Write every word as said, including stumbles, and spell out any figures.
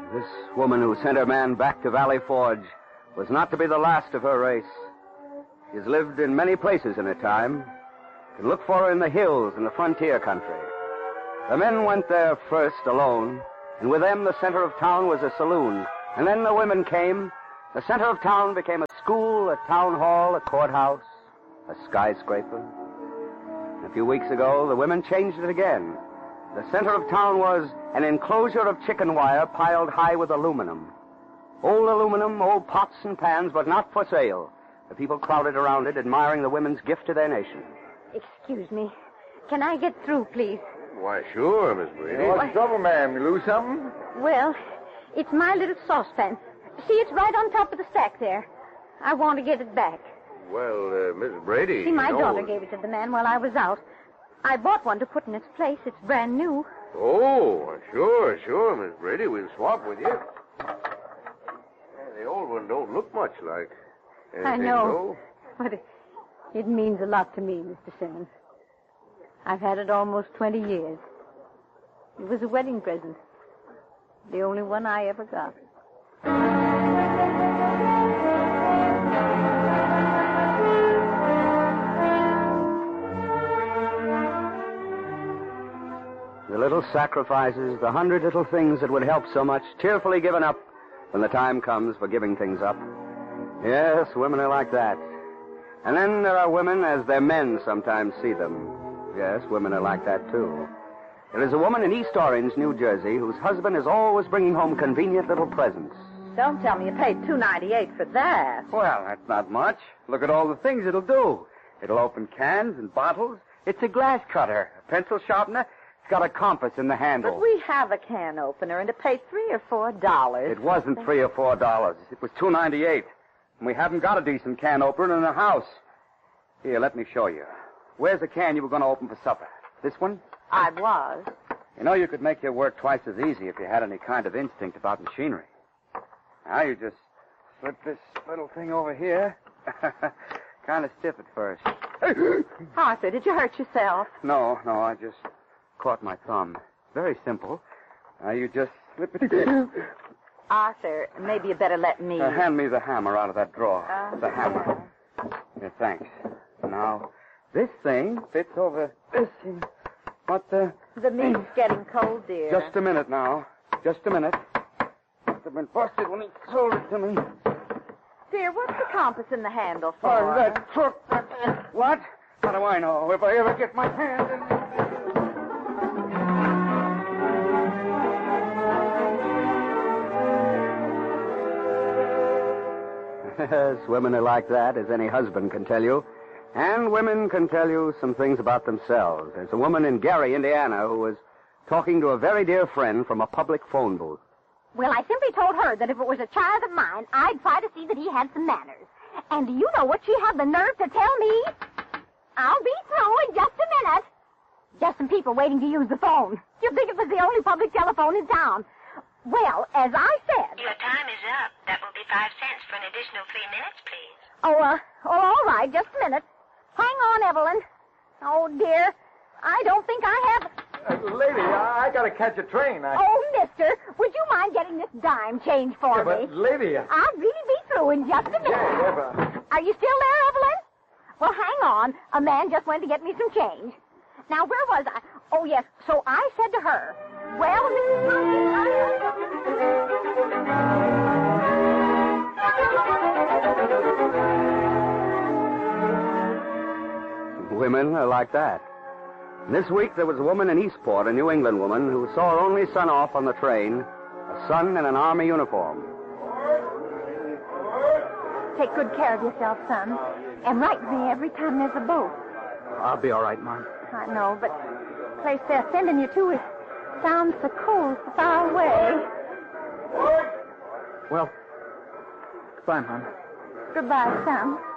This woman who sent her man back to Valley Forge was not to be the last of her race. She has lived in many places in her time. You can look for her in the hills and the frontier country. The men went there first alone, and with them the center of town was a saloon. And then the women came. The center of town became a school, a town hall, a courthouse, a skyscraper. A few weeks ago, the women changed it again. The center of town was an enclosure of chicken wire piled high with aluminum. Old aluminum, old pots and pans, but not for sale. The people crowded around it, admiring the women's gift to their nation. Excuse me. Can I get through, please? Why, sure, Miss Brady. What's the trouble, ma'am? You lose something? Well, it's my little saucepan. See, it's right on top of the stack there. I want to get it back. Well, uh, Miss Brady... See, my you know... daughter gave it to the man while I was out. I bought one to put in its place. It's brand new. Oh, sure, sure, Miss Brady. We'll swap with you. Yeah, the old one don't look much like anything, I know. though. But it, it means a lot to me, Mister Simmons. I've had it almost twenty years. It was a wedding present. The only one I ever got. The little sacrifices, the hundred little things that would help so much, cheerfully given up when the time comes for giving things up. Yes, women are like that. And then there are women as their men sometimes see them. Yes, women are like that, too. There is a woman in East Orange, New Jersey, whose husband is always bringing home convenient little presents. Don't tell me you paid two ninety-eight for that. Well, that's not much. Look at all the things it'll do. It'll open cans and bottles. It's a glass cutter, a pencil sharpener. It's got a compass in the handle. But we have a can opener, and it paid three or four dollars. It wasn't three or four dollars. It was two ninety-eight. And we haven't got a decent can opener in the house. Here, let me show you. Where's the can you were going to open for supper? This one? I was. You know, you could make your work twice as easy if you had any kind of instinct about machinery. Now you just slip this little thing over here. Kind of stiff at first. Arthur, did you hurt yourself? No, no, I just caught my thumb. Very simple. Now you just slip it. Arthur, maybe you better let me... Uh, hand me the hammer out of that drawer. Uh, the hammer. Yeah, thanks. Now, this thing fits over this thing. What the... The meat's getting cold, dear. Just a minute now. Just a minute. Must have been busted when he sold it to me. Dear, what's the compass in the handle for? Oh, that crook. What? How do I know? If I ever get my hand in... Yes, women are like that, as any husband can tell you. And women can tell you some things about themselves. There's a woman in Gary, Indiana, who was talking to a very dear friend from a public phone booth. Well, I simply told her that if it was a child of mine, I'd try to see that he had some manners. And do you know what she had the nerve to tell me? I'll be through in just a minute. Just some people waiting to use the phone. You'd think it was the only public telephone in town. Well, as I said... Your time is up. That will be five cents for an additional three minutes, please. Oh, uh, oh, all right, just a minute. Hang on, Evelyn. Oh, dear, I don't think I have... Uh, lady, I, I gotta catch a train. I... Oh, mister, would you mind getting this dime change for yeah, me? but, lady... I... I'll really be through in just a minute. Yeah, yeah, but... Are you still there, Evelyn? Well, hang on. A man just went to get me some change. Now, where was I? Oh, yes, so I said to her, well, Missus Perkins, I... Women are like that. This week there was a woman in Eastport, a New England woman, who saw her only son off on the train, a son in an army uniform. Take good care of yourself, son. And write me every time there's a boat. I'll be all right, Mom. I know, but the place they're sending you to is sounds so cold, so far away. Well, goodbye, Mom. Goodbye, son.